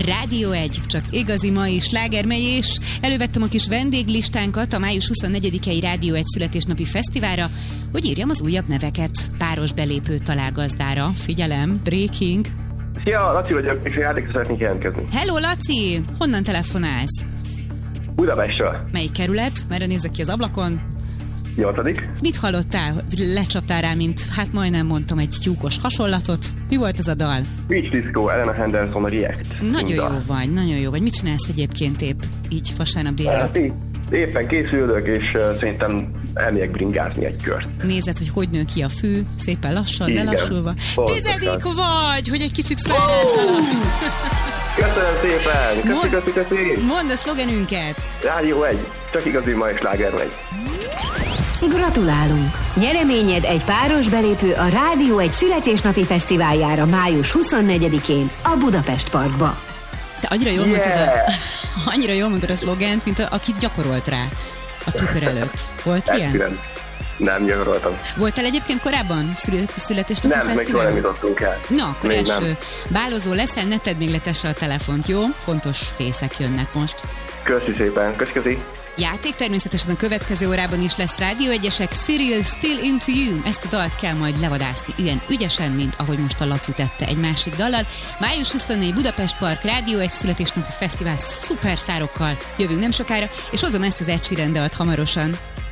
Rádió 1, csak igazi mai slágermegy, és elővettem a kis vendéglistánkat a május 24-i Rádió 1 születésnapi fesztiválra, hogy írjam az újabb neveket páros belépő találgazdára. Figyelem, breaking. Szia, Laci vagyok, és játékra szeretnék jelentkezni. Hello, Laci! Honnan telefonálsz? Budapestről. Melyik kerület? Merre nézek ki az ablakon? 8. Mit hallottál? Lecsaptál rá, mint, hát majdnem mondtam, egy tyúkos hasonlatot. Mi volt ez a dal? Beach Disco, Elena Henderson, a React. Nagyon jó vagy. Mit csinálsz egyébként épp így vasárnap délelőtt? Éppen készülök, és szerintem elmegyek bringázni egy kört. Nézed, hogy nő ki a fű, szépen lassan, lelassulva. 10. vagy, hogy egy kicsit felrázzanak. Köszönöm szépen! Köszi! Mondd a szlogenünket! Rádió 1, csak igazi mai sláger megy. Gratulálunk! Nyereményed egy páros belépő a Rádió 1 születésnapi fesztiváljára május 24-én a Budapest Parkba. Te annyira jól mondtad a szlogent, mint akit gyakorolt rá a tükör előtt. Volt ilyen? Nem gyakoroltam. Voltál egyébként korábban születésnapi fesztiválon? Nem, még soha nem jutottunk el. Na, akkor első bálozó leszel, ne tedd még letesse a telefont, jó? Fontos részek jönnek most. Köszi szépen, köszi. Játék természetesen a következő órában is lesz Rádió 1-esek. Cyril, Still Into You. Ezt a dalt kell majd levadászni ilyen ügyesen, mint ahogy most a Laci tette egy másik dallal. Május 24 Budapest Park, Rádió 1 születésnapi fesztivál szupersztárokkal. Jövünk nem sokára, és hozom ezt az Ed Sheeran dalt hamarosan.